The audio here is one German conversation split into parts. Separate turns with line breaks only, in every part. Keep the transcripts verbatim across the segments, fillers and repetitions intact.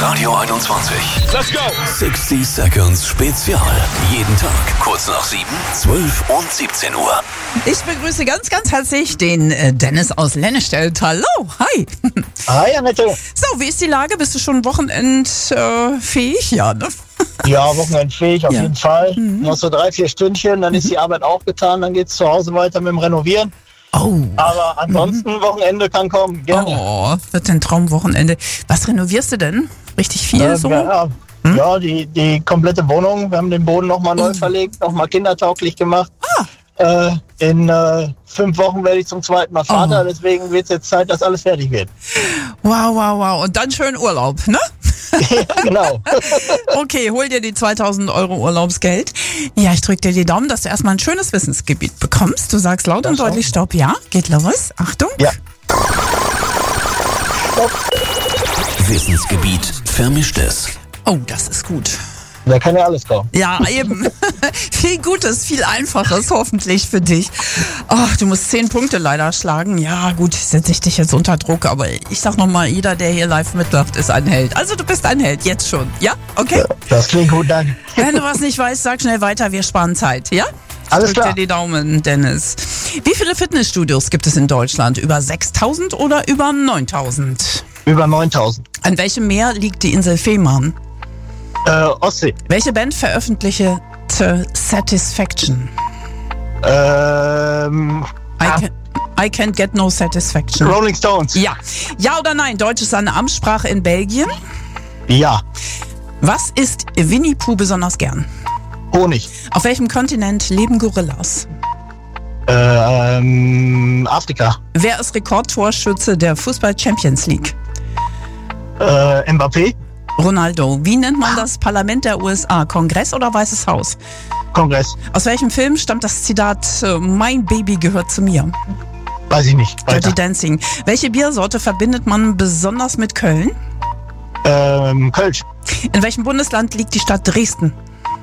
Radio einundzwanzig.
Let's go!
sechzig Seconds Spezial. Jeden Tag kurz nach sieben, zwölf und siebzehn Uhr.
Ich begrüße ganz, ganz herzlich den äh, Dennis aus Lennestedt. Hallo, hi.
Hi, Annette.
So, wie ist die Lage? Bist du schon wochenendfähig? Äh, ja, ne?
Ja, wochenendfähig auf
Ja.
jeden Fall.
Mhm.
Noch so drei, vier Stündchen, dann ist die Arbeit auch getan, dann geht's zu Hause weiter mit dem Renovieren.
Oh.
Aber ansonsten, Wochenende kann kommen, gerne.
Oh, wird ein Traumwochenende. Was renovierst du denn? Richtig viel
Äh,
so?
ja, ja die, die komplette Wohnung. Wir haben den Boden nochmal neu verlegt, nochmal kindertauglich gemacht.
Ah.
Äh, in äh, fünf Wochen werde ich zum zweiten Mal Vater,
Oh.
deswegen wird es jetzt Zeit, dass alles fertig wird.
Wow, wow, wow. Und dann schön Urlaub, ne?
Ja, genau.
Okay, hol dir die zweitausend Euro Urlaubsgeld. Ja, ich drück dir die Daumen, dass du erstmal ein schönes Wissensgebiet bekommst. Du sagst laut und
Das
deutlich Stopp. Ja, geht los. Achtung.
Ja.
Wissensgebiet Vermischtes.
Oh, das ist gut.
Da kann ja alles kommen.
Ja, eben. Viel Gutes, viel Einfaches hoffentlich für dich. Ach, du musst zehn Punkte leider schlagen. Ja, gut, setze ich dich jetzt unter Druck. Aber ich sag nochmal, jeder, der hier live mitläuft, ist ein Held. Also du bist ein Held, jetzt schon. Ja? Okay?
Das klingt gut, danke.
Wenn du was nicht weißt, sag schnell weiter. Wir sparen Zeit. Ja?
Alles
Drück
klar.
dir die Daumen, Dennis. Wie viele Fitnessstudios gibt es in Deutschland? Über sechstausend oder über neuntausend?
Über neuntausend.
An welchem Meer liegt die Insel Fehmarn?
Äh, Ostsee.
Welche Band veröffentlichte Satisfaction?
Ähm,
I,
ah,
can, I can't get no satisfaction.
Rolling Stones.
Ja. Ja oder nein? Deutsch ist eine Amtssprache in Belgien.
Ja.
Was isst Winnie Pooh besonders gern?
Honig.
Auf welchem Kontinent leben Gorillas?
Äh, ähm, Afrika.
Wer ist Rekordtorschütze der Fußball Champions League?
Äh, Mbappé.
Ronaldo. Wie nennt man das Parlament der U S A? Kongress oder Weißes Haus?
Kongress.
Aus welchem Film stammt das Zitat äh, Mein Baby gehört zu mir?
Weiß ich nicht.
Dirty
Weiter.
Dancing. Welche Biersorte verbindet man besonders mit Köln?
Ähm, Kölsch.
In welchem Bundesland liegt die Stadt Dresden?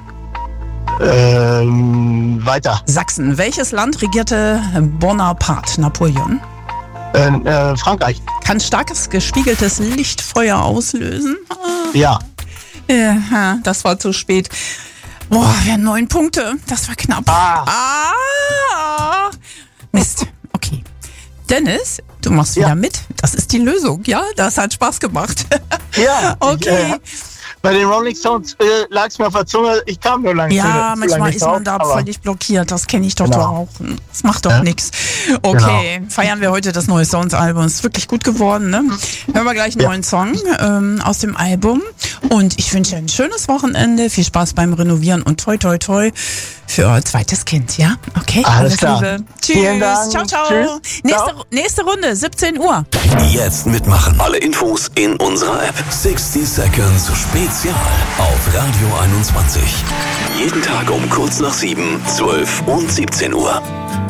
Ähm, weiter.
Sachsen. Welches Land regierte Bonaparte, Napoleon?
Äh, äh, Frankreich.
Kann starkes gespiegeltes Licht Feuer auslösen?
Ja.
Ja, das war zu spät. Boah, wir haben neun Punkte. Das war knapp.
Ah.
Ah. Mist. Okay. Dennis, du machst
Ja.
wieder mit. Das ist die Lösung, ja? Das hat Spaß gemacht.
Ja.
Okay.
Ich, äh, bei den Rolling Stones äh, lag es mir auf der Zunge. Ich kam nur lange
Ja,
zu, zu lange
manchmal
nicht
ist man
drauf,
da
aber-
völlig blockiert. Das kenne ich doch
Genau.
doch auch. Das macht doch
Ja.
nichts. Okay, feiern wir heute das neue Stones-Album. Ist wirklich gut geworden, ne? Hören wir gleich einen
Ja.
neuen Song ähm, aus dem Album. Und ich wünsche dir ein schönes Wochenende. Viel Spaß beim Renovieren und toi, toi, toi für euer zweites Kind, ja? Okay,
Alles klar.
Liebe. Tschüss.
Vielen Dank.
Ciao, ciao.
Tschüss.
Nächste,
Ciao.
nächste Runde, siebzehn Uhr.
Jetzt mitmachen. Alle Infos in unserer App. sechzig Seconds Spezial auf Radio einundzwanzig. Jeden Tag um kurz nach sieben, zwölf und siebzehn Uhr.